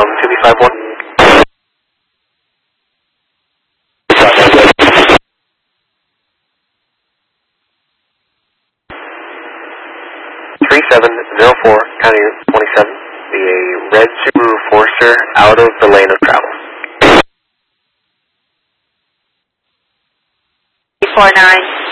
from 2B51. 3704, County 27, the red Subaru Forester out of the lane of travel. 349.